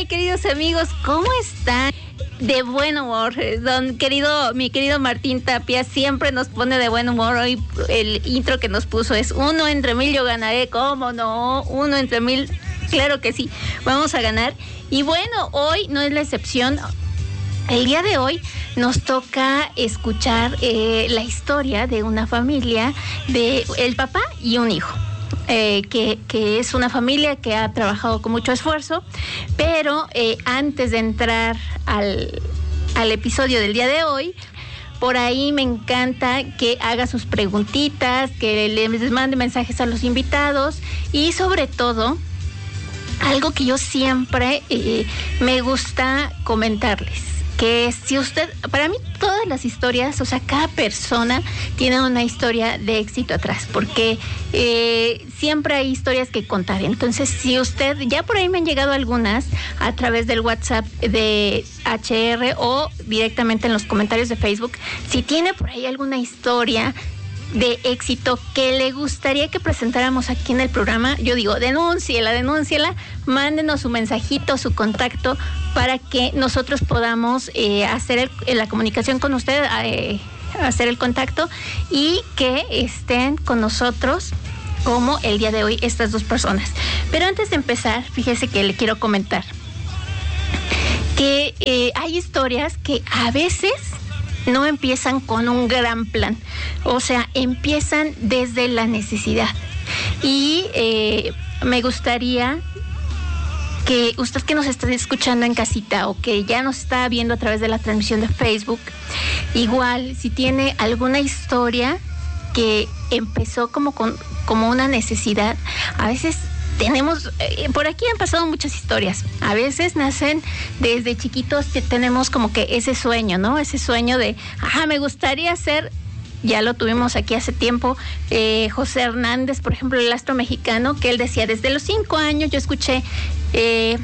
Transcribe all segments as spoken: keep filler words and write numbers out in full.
queridos amigos, ¿cómo están? De buen humor, don querido, mi querido Martín Tapia siempre nos pone de buen humor. Hoy el intro que nos puso es uno entre mil yo ganaré, ¿cómo no? Uno entre mil, claro que sí, vamos a ganar. Y bueno, hoy no es la excepción. El día de hoy nos toca escuchar eh, la historia de una familia, de el papá y un hijo. Eh, que, que es una familia que ha trabajado con mucho esfuerzo, pero eh, antes de entrar al, al episodio del día de hoy, por ahí me encanta que haga sus preguntitas, que les mande mensajes a los invitados y sobre todo, algo que yo siempre eh, me gusta comentarles, que si usted, para mí todas las historias, o sea, cada persona tiene una historia de éxito atrás, porque eh, siempre hay historias que contar. Entonces, si usted, ya por ahí me han llegado algunas a través del WhatsApp de H R o directamente en los comentarios de Facebook, si tiene por ahí alguna historia de éxito que le gustaría que presentáramos aquí en el programa, yo digo, denúnciela, denúnciela, mándenos su mensajito, su contacto, para que nosotros podamos eh, hacer el, la comunicación con usted, eh, hacer el contacto y que estén con nosotros como el día de hoy estas dos personas. Pero antes de empezar, fíjese que le quiero comentar que eh, hay historias que a veces no empiezan con un gran plan, o sea, empiezan desde la necesidad. Y eh, me gustaría que usted que nos está escuchando en casita o que ya nos está viendo a través de la transmisión de Facebook, igual, si tiene alguna historia que empezó como, con, como una necesidad, a veces tenemos, eh, por aquí han pasado muchas historias. A veces nacen desde chiquitos que tenemos como que ese sueño, ¿no? Ese sueño de, ajá, me gustaría ser, ya lo tuvimos aquí hace tiempo, eh, José Hernández, por ejemplo, el astro mexicano, que él decía, desde los cinco años yo escuché, eh,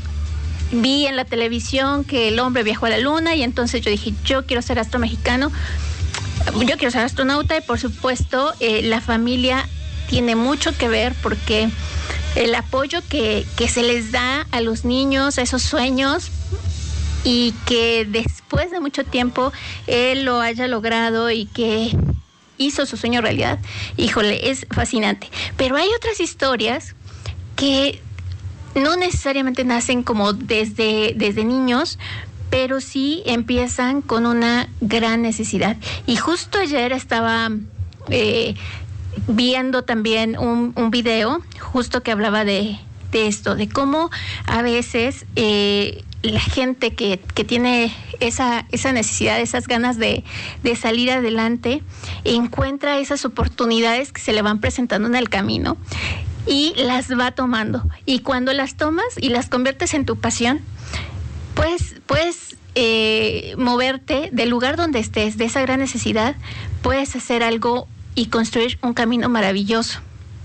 vi en la televisión que el hombre viajó a la luna y entonces yo dije, yo quiero ser astro mexicano, yo quiero ser astronauta y por supuesto eh, la familia tiene mucho que ver porque el apoyo que, que se les da a los niños, a esos sueños, y que después de mucho tiempo él lo haya logrado y que hizo su sueño realidad, híjole, es fascinante. Pero hay otras historias que no necesariamente nacen como desde, desde niños, pero sí empiezan con una gran necesidad. Y justo ayer estaba Eh, viendo también un, un video justo que hablaba de, de esto, de cómo a veces eh, la gente que, que tiene esa, esa necesidad, esas ganas de, de salir adelante, encuentra esas oportunidades que se le van presentando en el camino y las va tomando. Y cuando las tomas y las conviertes en tu pasión, pues puedes eh, moverte del lugar donde estés, de esa gran necesidad, puedes hacer algo y construir un camino maravilloso.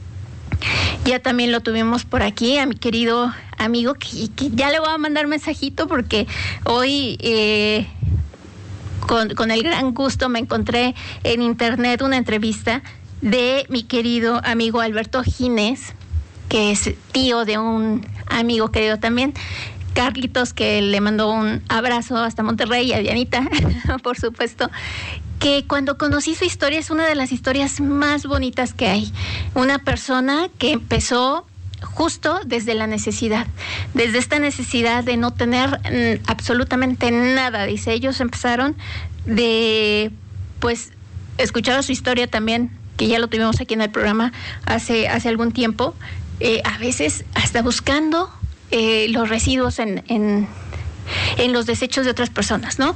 Ya también lo tuvimos por aquí a mi querido amigo, que, que ya le voy a mandar mensajito porque hoy eh, con, con el gran gusto me encontré en internet una entrevista de mi querido amigo Alberto Ginés, que es tío de un amigo querido también, Carlitos, que le mandó un abrazo hasta Monterrey, y a Dianita, por supuesto, que cuando conocí su historia es una de las historias más bonitas que hay. Una persona que empezó justo desde la necesidad, desde esta necesidad de no tener mm, absolutamente nada. Dice, ellos empezaron de, pues, escuchaba su historia también, que ya lo tuvimos aquí en el programa hace, hace algún tiempo, eh, a veces hasta buscando eh, los residuos en, en, en los desechos de otras personas, ¿no?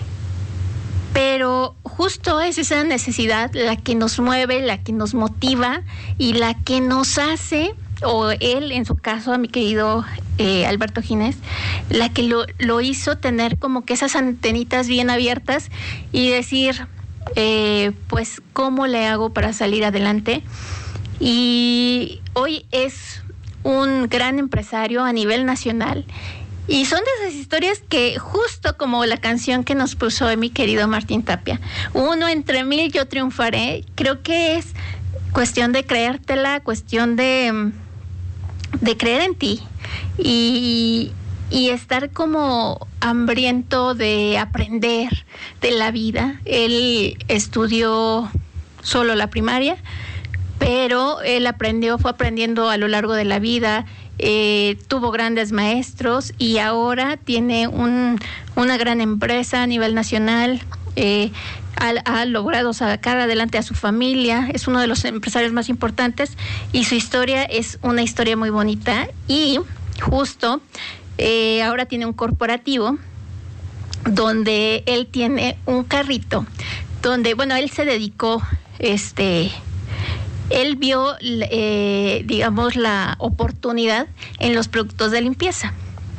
Pero justo es esa necesidad la que nos mueve, la que nos motiva y la que nos hace, o él en su caso, a mi querido eh, Alberto Ginés, la que lo, lo hizo tener como que esas antenitas bien abiertas y decir, eh, pues, ¿cómo le hago para salir adelante? Y hoy es un gran empresario a nivel nacional. Y son de esas historias que, justo como la canción que nos puso mi querido Martín Tapia, uno entre mil yo triunfaré, creo que es cuestión de creértela, cuestión de, de creer en ti y, y estar como hambriento de aprender de la vida. Él estudió solo la primaria, pero él aprendió, fue aprendiendo a lo largo de la vida, eh, tuvo grandes maestros y ahora tiene un, una gran empresa a nivel nacional. Eh, ha, ha logrado sacar adelante a su familia, es uno de los empresarios más importantes y su historia es una historia muy bonita. Y justo eh, ahora tiene un corporativo donde él tiene un carrito, donde, bueno, él se dedicó, este, él vio, eh, digamos, la oportunidad en los productos de limpieza.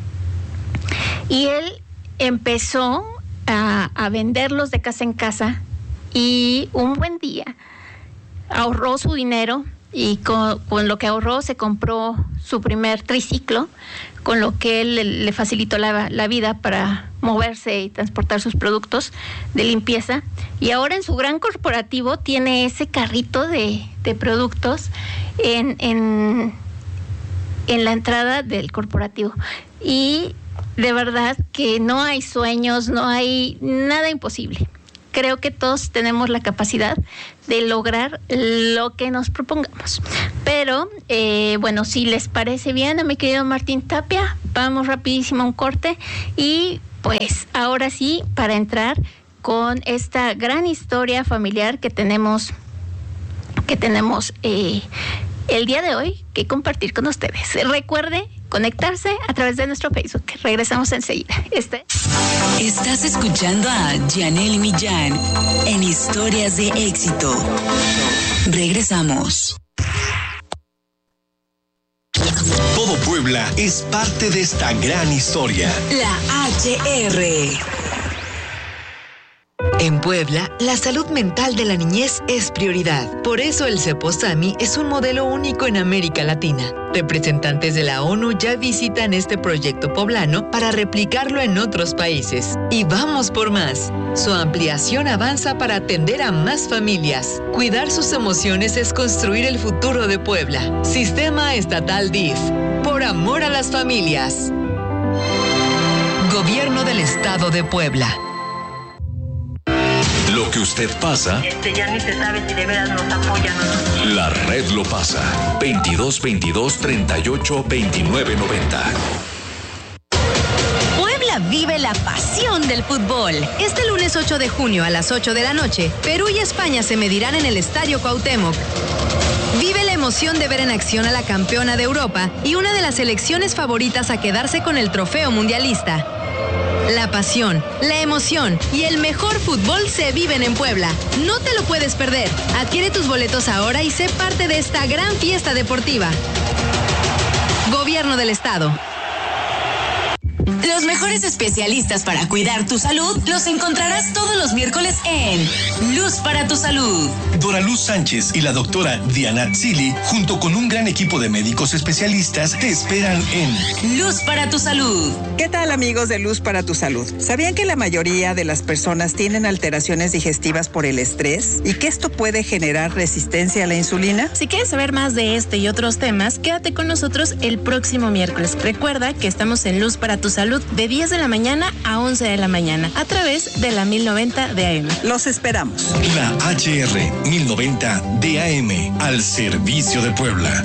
Y él empezó a, a venderlos de casa en casa y un buen día ahorró su dinero y con, con lo que ahorró se compró su primer triciclo, con lo que él le, le facilitó la, la vida para moverse y transportar sus productos de limpieza. Y ahora en su gran corporativo tiene ese carrito de, de productos en, en, en la entrada del corporativo. Y de verdad que no hay sueños, no hay nada imposible. Creo que todos tenemos la capacidad de lograr lo que nos propongamos. Pero, eh, bueno, si les parece bien a mi querido Martín Tapia, vamos rapidísimo a un corte y pues ahora sí, para entrar con esta gran historia familiar que tenemos, que tenemos eh, el día de hoy que compartir con ustedes. Recuerde conectarse a través de nuestro Facebook. Regresamos enseguida. Este... Estás escuchando a Janelle Millán en Historias de Éxito. Regresamos. Todo Puebla es parte de esta gran historia. La H R. En Puebla, la salud mental de la niñez es prioridad. Por eso el Ceposami es un modelo único en América Latina. Representantes de la ONU ya visitan este proyecto poblano para replicarlo en otros países. Y vamos por más. Su ampliación avanza para atender a más familias. Cuidar sus emociones es construir el futuro de Puebla. Sistema Estatal D I F. Por amor a las familias. Gobierno del Estado de Puebla. Lo que usted pasa, Este ya ni se sabe si de veras nos apoyan o no. la red lo pasa. veintidós veintidós treinta y ocho veintinueve noventa. Puebla vive la pasión del fútbol. Este lunes ocho de junio a las ocho de la noche, Perú y España se medirán en el Estadio Cuauhtémoc. Vive la emoción de ver en acción a la campeona de Europa y una de las selecciones favoritas a quedarse con el trofeo mundialista. La pasión, la emoción y el mejor fútbol se viven en Puebla. No te lo puedes perder. Adquiere tus boletos ahora y sé parte de esta gran fiesta deportiva. Gobierno del Estado. Los mejores especialistas para cuidar tu salud los encontrarás todos los miércoles en Luz para tu Salud. Dora Luz Sánchez y la doctora Diana Zili, junto con un gran equipo de médicos especialistas, te esperan en Luz para tu Salud. ¿Qué tal, amigos de Luz para tu Salud? ¿Sabían que la mayoría de las personas tienen alteraciones digestivas por el estrés y que esto puede generar resistencia a la insulina? Si quieres saber más de este y otros temas, quédate con nosotros el próximo miércoles. Recuerda que estamos en Luz para tu Salud de diez de la mañana a once de la mañana a través de la mil noventa de A M. Los esperamos. la H R mil noventa de A M, al servicio de Puebla.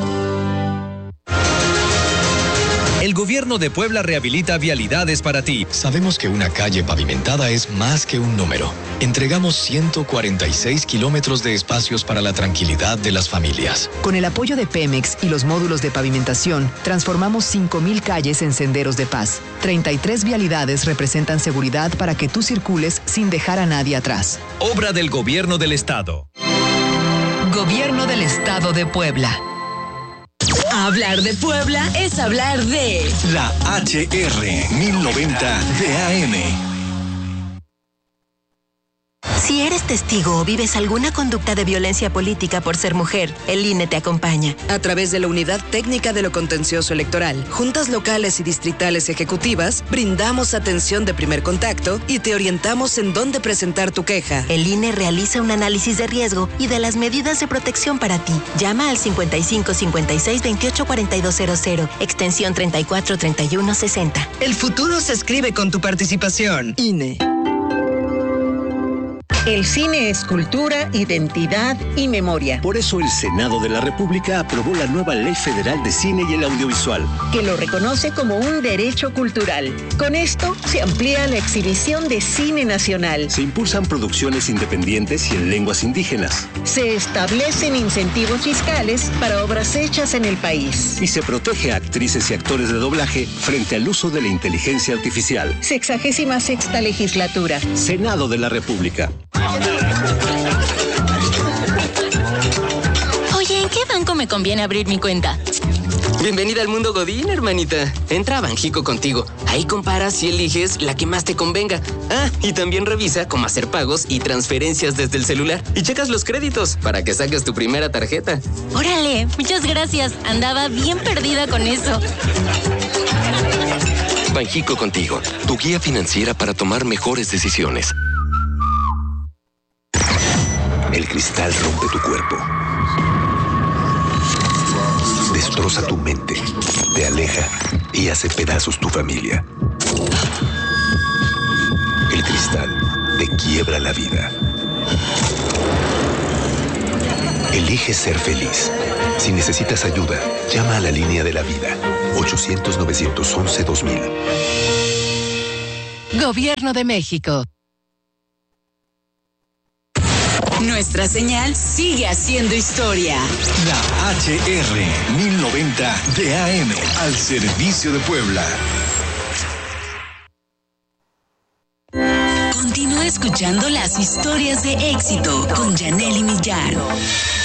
El gobierno de Puebla rehabilita vialidades para ti. Sabemos que una calle pavimentada es más que un número. Entregamos ciento cuarenta y seis kilómetros de espacios para la tranquilidad de las familias. Con el apoyo de Pemex y los módulos de pavimentación, transformamos cinco mil calles en senderos de paz. treinta y tres vialidades representan seguridad para que tú circules sin dejar a nadie atrás. Obra del Gobierno del Estado. Gobierno del Estado de Puebla. Hablar de Puebla es hablar de La H R mil noventa de A M. Si eres testigo o vives alguna conducta de violencia política por ser mujer, el I N E te acompaña. A través de la Unidad Técnica de lo Contencioso Electoral, juntas locales y distritales ejecutivas, brindamos atención de primer contacto y te orientamos en dónde presentar tu queja. El I N E realiza un análisis de riesgo y de las medidas de protección para ti. Llama al cincuenta y cinco cincuenta y seis veintiocho cuarenta y dos cero cero, extensión treinta y cuatro treinta y uno sesenta. El futuro se escribe con tu participación. I N E. El cine es cultura, identidad y memoria. Por eso el Senado de la República aprobó la nueva Ley Federal de Cine y el Audiovisual, que lo reconoce como un derecho cultural. Con esto se amplía la exhibición de cine nacional. Se impulsan producciones independientes y en lenguas indígenas. Se establecen incentivos fiscales para obras hechas en el país. Y se protege a actrices y actores de doblaje frente al uso de la inteligencia artificial. Sexagésima sexta legislatura. Senado de la República. Oye, ¿en qué banco me conviene abrir mi cuenta? Bienvenida al mundo Godín, hermanita. Entra a Banjico contigo. Ahí comparas y eliges la que más te convenga. Ah, y también revisa cómo hacer pagos y transferencias desde el celular. Y checas los créditos para que saques tu primera tarjeta. Órale, muchas gracias. Andaba bien perdida con eso. Banjico contigo, tu guía financiera para tomar mejores decisiones. El cristal rompe tu cuerpo. Destroza tu mente, te aleja y hace pedazos tu familia. El cristal te quiebra la vida. Elige ser feliz. Si necesitas ayuda, llama a la línea de la vida. ochocientos nueve once dos mil. Gobierno de México. Nuestra señal sigue haciendo historia. La H R mil noventa de A M al servicio de Puebla. Continúa escuchando las historias de éxito con Yanely Millán.